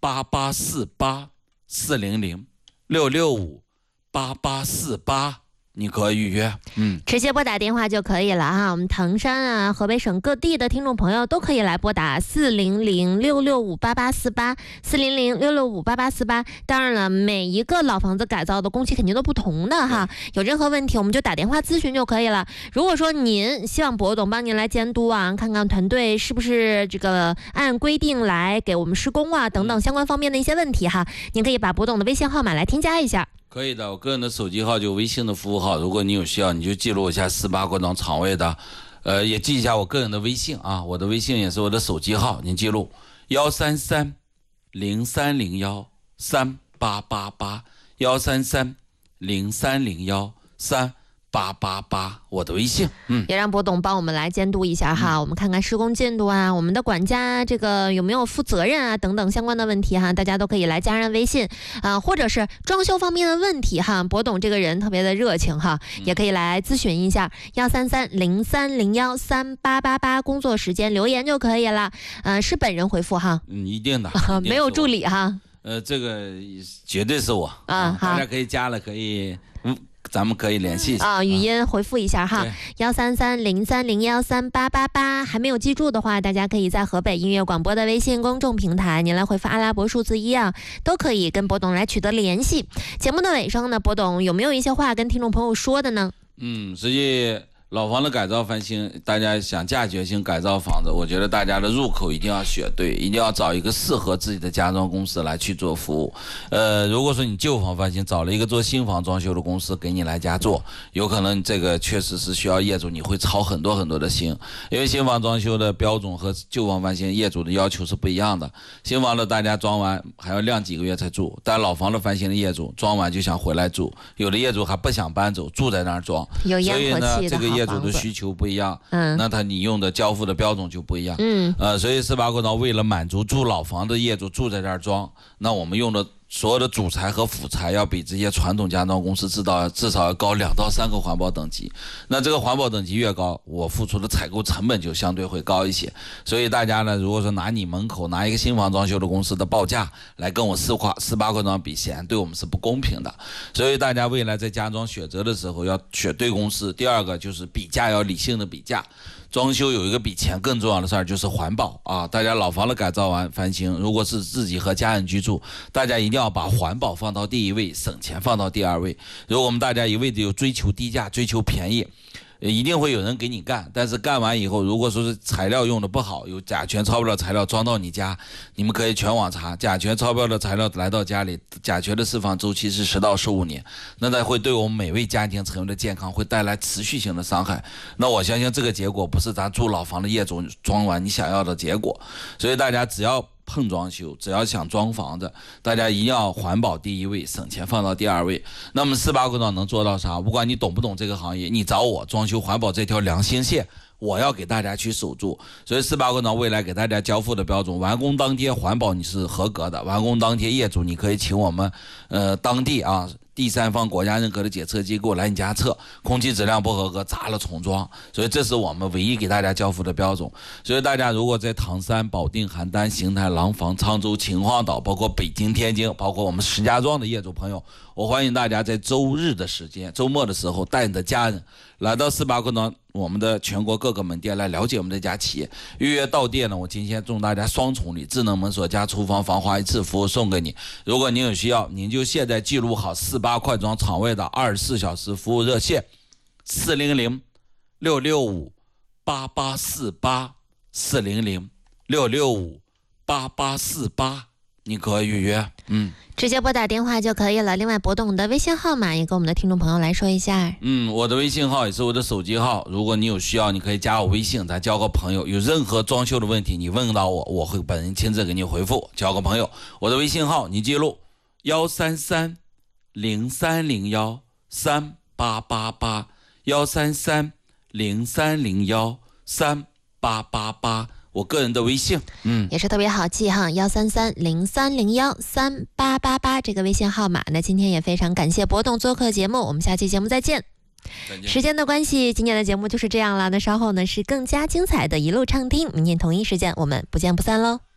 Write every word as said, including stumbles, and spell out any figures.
八八四八四零零六六五八八四八。你可以预约，嗯， 直接拨打电话就可以了哈。我们唐山啊、河北省各地的听众朋友都可以来拨打四零零六六五八八四八四零零六六五八八四八。当然了，每一个老房子改造的工期肯定都不同的哈，有任何问题我们就打电话咨询就可以了。如果说您希望博董帮您来监督啊，看看团队是不是这个按规定来给我们施工啊等等相关方面的一些问题哈，您可以把博董的微信号码来添加一下。 可以的，我个人的手机号就微信的服务号，如果你有需要，你就记录一下四八冠庄厂位的，呃，也记一下我个人的微信啊，我的微信也是我的手机号，您记录幺三三零三零幺三八八八幺三三零三零幺三八八八，我的微信，嗯， 也让博董帮我们来监督一下哈，嗯、我们看看施工进度啊，我们的管家这个有没有负责任啊等等相关的问题哈，大家都可以来加上微信啊、呃，或者是装修方面的问题哈，博董这个人特别的热情哈，也可以来咨询一下幺三三零三零幺三八八八，工作时间留言就可以了，呃，是本人回复哈， 嗯，一定的， 啊、没有助理哈， 呃，这个绝对是我啊， 大家可以加了，可以，嗯。咱们可以联系一下啊，语音回复一下哈，幺三三零三零幺三八八八。还没有记住的话，大家可以在河北音乐广播的微信公众平台，您来回复阿拉伯数字一啊，都可以跟博董来取得联系。节目的尾声呢，博董有没有一些话跟听众朋友说的呢？ 嗯，实际老房的改造翻新，大家想价值性改造房子，我觉得大家的入口一定要选对，一定要找一个适合自己的家装公司来去做服务。呃，如果说你旧房翻新，找了一个做新房装修的公司给你来家做，有可能这个确实是需要业主你会操很多很多的心，因为新房装修的标准和旧房翻新业主的要求是不一样的。新房的大家装完还要晾几个月才住，但老房的翻新的业主装完就想回来住，有的业主还不想搬走，住在那儿装， 有烟火气的好房子。 所以呢，这个业主的需求不一样，嗯，那他你用的交付的标准就不一样，嗯，呃，所以四八冠庄为了满足住老房的业主住在这儿装，那我们用的所有的主材和辅材要比这些传统家装公司至少至少要高两到三个环保等级。那这个环保等级越高，我付出的采购成本就相对会高一些。所以大家呢，如果说拿你门口拿一个新房装修的公司的报价来跟我四夸四八冠庄比，显然对我们是不公平的。所以大家未来在家装选择的时候要选对公司。第二个就是比价要理性的比价。装修有一个比钱更重要的事儿，就是环保啊！大家老房子改造完翻新，如果是自己和家人居住，大家一定要把环保放到第一位，省钱放到第二位。如果我们大家一味的有追求低价、追求便宜，一定会有人给你干，但是干完以后，如果说是材料用的不好，有甲醛超标的材料装到你家，你们可以全网查，甲醛超标的材料来到家里，甲醛的释放周期是十到十五年，那它会对我们每位家庭成员的健康会带来持续性的伤害。那我相信这个结果不是咱住老房的业主装完你想要的结果，所以大家只要碰装修，只要想装房子，大家一定要环保第一位，省钱放到第二位。那么四八冠庄能做到啥？不管你懂不懂这个行业，你找我装修环保这条良心线，我要给大家去守住。所以四八冠庄未来给大家交付的标准，完工当天环保你是合格的，完工当天业主你可以请我们呃当地啊第三方国家认可的检测机构来你家测，空气质量不合格砸了重装。所以这是我们唯一给大家交付的标准。所以大家如果在唐山、保定、邯郸、邢台、廊坊、沧州、秦皇岛，包括北京、天津，包括我们石家庄的业主朋友，我欢迎大家在周日的时间、周末的时候带你的家人来到四八冠庄我们的全国各个门店来了解我们这家企业。预约到店呢，我今天送大家双重礼，智能门锁加厨房防滑一次服务送给你。如果您有需要，您就现在记录好四八冠庄厂位的二十四小时服务热线四零零六六五八八四八四零零六六五八八四八，你可以预约，嗯。 直接拨打电话就可以了。另外，博董的微信号码也跟我们的听众朋友来说一下。 嗯，我的微信号也是我的手机号，如果你有需要，你可以加我微信，咱交个朋友。有任何装修的问题，你问到我，我会本人亲自给你回复，交个朋友。我的微信号你记录幺三三零三零幺三八八八幺三三零三零幺三八八八。我个人的微信，嗯， 也是特别好记哈，幺三三零三零幺三八八八这个微信号码。那今天也非常感谢博董做客节目，我们下期节目再见。 再见。 时间的关系，今天的节目就是这样了。那稍后呢是更加精彩的一路畅听，明天同一时间我们不见不散喽。